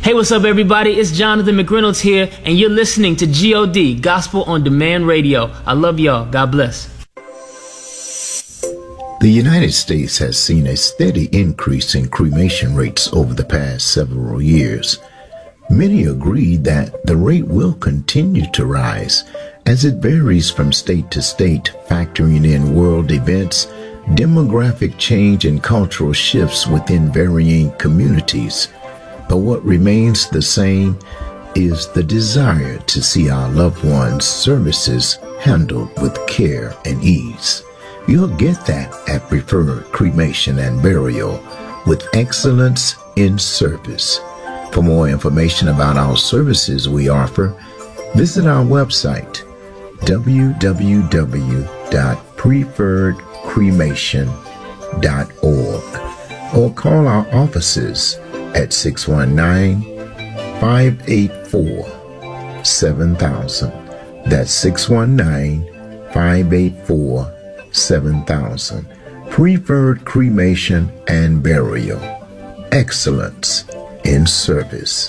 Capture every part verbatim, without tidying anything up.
Hey, what's up, everybody? It's Jonathan McReynolds here, and you're listening to G O D, Gospel on Demand Radio. I love y'all. God bless. The United States has seen a steady increase in cremation rates over the past several years. Many agree that the rate will continue to rise as it varies from state to state, factoring in world events, demographic change, and cultural shifts within varying communities. But what remains the same is the desire to see our loved ones' services handled with care and ease. You'll get that at Preferred Cremation and Burial with excellence in service. For more information about our services we offer, visit our website, w w w dot preferred cremation dot org, or call our offices at six one nine, five eight four, seven thousand. That's six one nine, five eight four, seven thousand. Preferred Cremation and Burial. Excellence in service.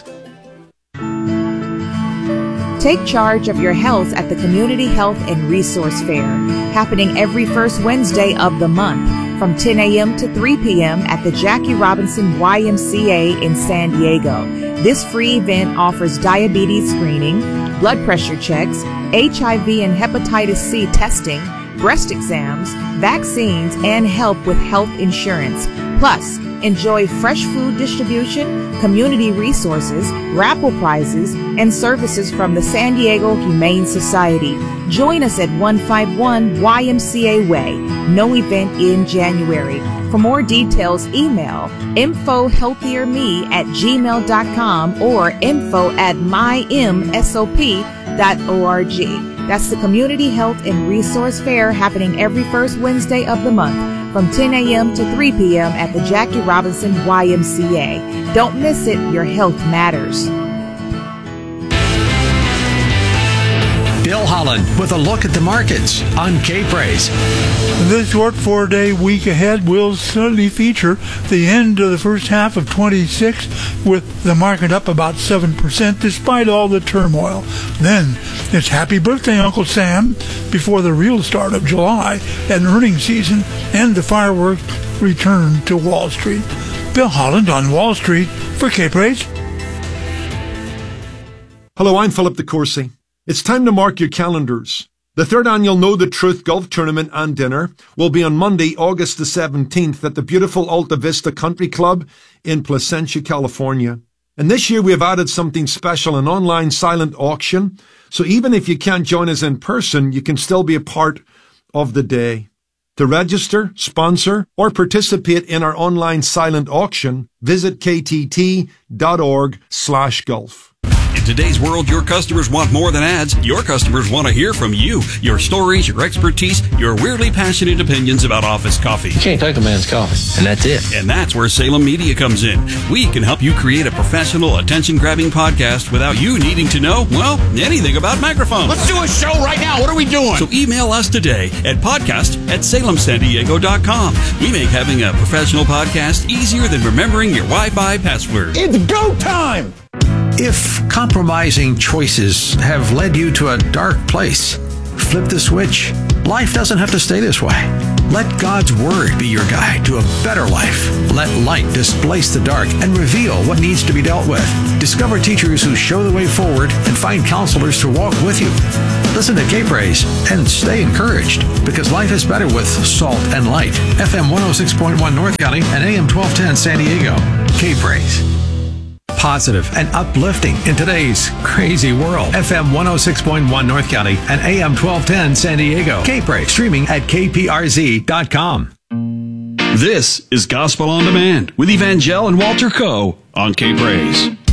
Take charge of your health at the Community Health and Resource Fair, happening every first Wednesday of the month from ten a.m. to three p.m. at the Jackie Robinson Y M C A in San Diego. This free event offers diabetes screening, blood pressure checks, H I V and hepatitis C testing, breast exams, vaccines, and help with health insurance. Plus, enjoy fresh food distribution, community resources, raffle prizes, and services from the San Diego Humane Society. Join us at one fifty-one Y M C A Way. No event in January. For more details, email info healthier me at gmail dot com or info at my m s o p dot org. That's the Community Health and Resource Fair, happening every first Wednesday of the month from ten a.m. to three p.m. at the Jackie Robinson Y M C A. Don't miss it. Your health matters. Bill Holland with a look at the markets on K-Praise. This short four-day week ahead will certainly feature the end of the first half of twenty-six, with the market up about seven percent despite all the turmoil. Then it's happy birthday, Uncle Sam, before the real start of July and earnings season and the fireworks return to Wall Street. Bill Holland on Wall Street for K-Praise. Hello, I'm Philip DeCourcy. It's time to mark your calendars. The third annual Know the Truth Golf Tournament and Dinner will be on Monday, August the seventeenth at the beautiful Alta Vista Country Club in Placentia, California. And this year we have added something special, an online silent auction. So even if you can't join us in person, you can still be a part of the day. To register, sponsor, or participate in our online silent auction, visit ktt.org slash golf. In today's world, your customers want more than ads. Your customers want to hear from you. Your stories, your expertise, your weirdly passionate opinions about office coffee. You can't take a man's coffee, and that's it. And that's where Salem Media comes in. We can help you create a professional, attention-grabbing podcast without you needing to know, well, anything about microphones. Let's do a show right now. What are we doing? So email us today at podcast at salem san diego dot com. We make having a professional podcast easier than remembering your Wi-Fi password. It's go time! If compromising choices have led you to a dark place, flip the switch. Life doesn't have to stay this way. Let God's Word be your guide to a better life. Let light displace the dark and reveal what needs to be dealt with. Discover teachers who show the way forward and find counselors to walk with you. Listen to K-Praise and stay encouraged, because life is better with salt and light. F M one oh six point one North County and A M twelve ten San Diego. K-Praise. Positive and uplifting in today's crazy world. F M one oh six point one North County and A M twelve ten San Diego. K-Praise, streaming at k p r z dot com. This is Gospel on Demand with Evangel and Walter Coe on K-Praise.